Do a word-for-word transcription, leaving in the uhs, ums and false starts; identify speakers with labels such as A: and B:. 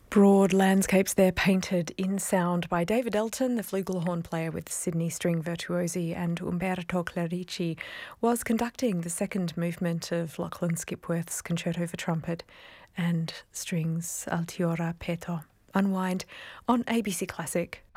A: Broad landscapes there painted in sound by David Elton, the flugelhorn player with Sydney String Virtuosi, and Umberto Clerici was conducting the second movement of Lachlan Skipworth's Concerto for Trumpet and Strings Altiora Peto. Unwind on A B C Classic.